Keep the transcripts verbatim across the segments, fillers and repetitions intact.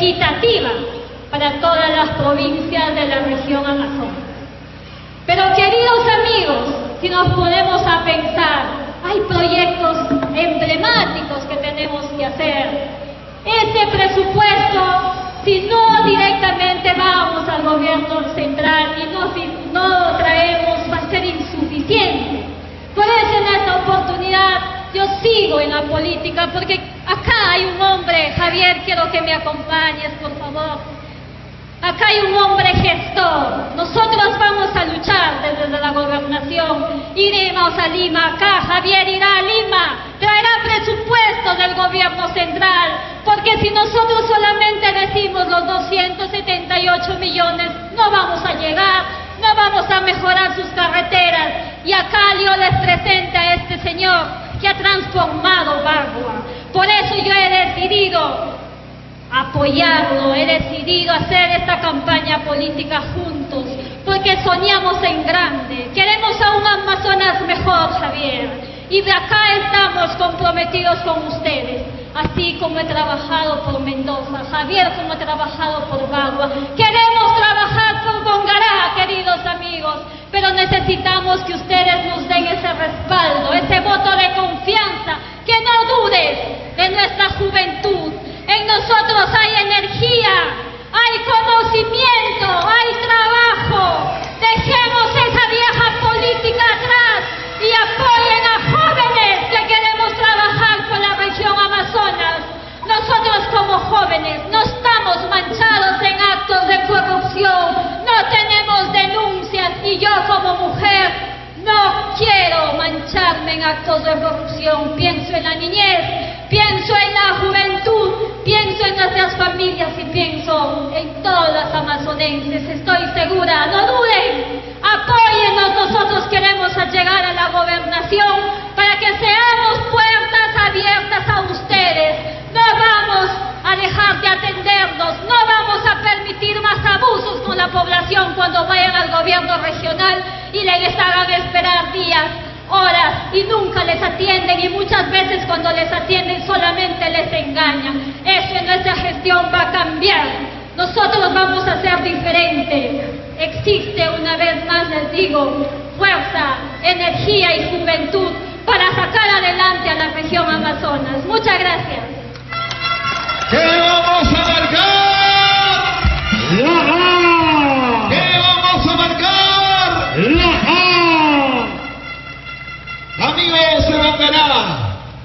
equitativa para todas las provincias de la región Amazonas. Pero queridos amigos, si nos ponemos a pensar, hay proyectos emblemáticos que tenemos que hacer. Este presupuesto, si no directamente vamos al gobierno central y no, si no traemos, va a ser insuficiente. Por eso en esta oportunidad yo sigo en la política, porque acá hay un hombre, Javier, quiero que me acompañes, por favor. Acá hay un hombre gestor. Nosotros vamos a luchar desde la gobernación. Iremos a Lima, acá Javier irá a Lima, traerá presupuesto del gobierno central, porque si nosotros solamente decimos los doscientos setenta y ocho millones, no vamos a llegar, no vamos a mejorar sus carreteras. Y acá yo les presento a este señor que ha transformado Bagua. Por eso yo he decidido apoyarlo, he decidido hacer esta campaña política juntos, porque soñamos en grande, queremos a un Amazonas mejor, Javier, y de acá estamos comprometidos con ustedes, así como he trabajado por Mendoza, Javier, como he trabajado por Bagua, queremos trabajar por Bongará, queridos amigos, pero necesitamos que ustedes nos den ese respaldo, ese voto de confianza, que no dudes de nuestra juventud. En nosotros hay energía, hay conocimiento, hay trabajo. Dejemos esa vieja política atrás y apoyen a jóvenes que queremos trabajar por la región Amazonas. Nosotros como jóvenes no estamos manchados en actos de corrupción, no tenemos denuncias y yo como mujer no quiero mancharme en actos de corrupción. Pienso en la niñez, pienso en la juventud, pienso en nuestras familias y pienso en todas las amazonenses. Estoy segura, no duden, apóyennos. Nosotros queremos llegar a la gobernación para que seamos puertas abiertas a ustedes. No vamos a dejar de atendernos, no vamos a permitir más abusos con la población cuando vayan al gobierno regional y les hagan esperar días, horas y nunca les atienden, y muchas veces cuando les atienden solamente les engañan. Eso en nuestra gestión va a cambiar. Nosotros vamos a ser diferentes. Existe, una vez más les digo, fuerza, energía y juventud para sacar adelante a la región Amazonas. Muchas gracias. ¿Qué vamos a marcar? ¡La! ¿Qué vamos a marcar? ¡La! Amigos de Bongará,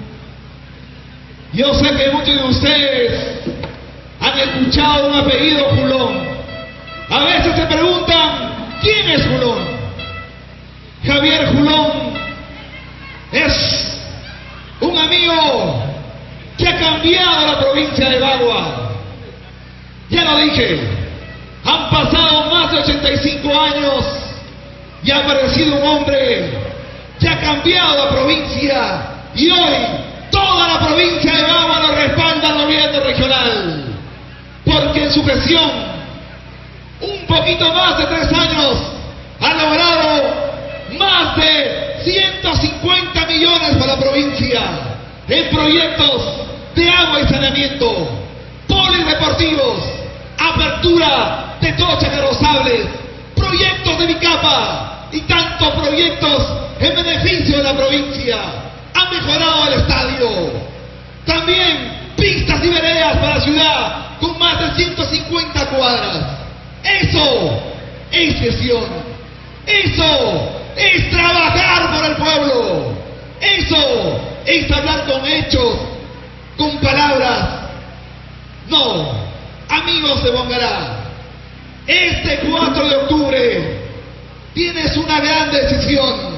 yo sé que muchos de ustedes han escuchado un apellido Julón. A veces se preguntan, ¿quién es Julón? Javier Julón es un amigo que ha cambiado la provincia de Bagua. Ya lo dije, han pasado más de ochenta y cinco años y ha aparecido un hombre que ha cambiado la provincia, y hoy toda la provincia de Bagua lo respalda al gobierno regional, porque en su gestión, un poquito más de tres años, ha logrado más de ciento cincuenta millones para la provincia en proyectos de agua y saneamiento, polideportivos, apertura de tochas carrozables, proyectos de Bicapa y tantos proyectos en beneficio de la provincia. Ha mejorado el estadio, también pistas y veredas para la ciudad con más de ciento cincuenta cuadras. Eso es gestión, eso es trabajar por el pueblo, eso es hablar con hechos, con palabras. No, amigos de Bongará, este cuatro de octubre tienes una gran decisión.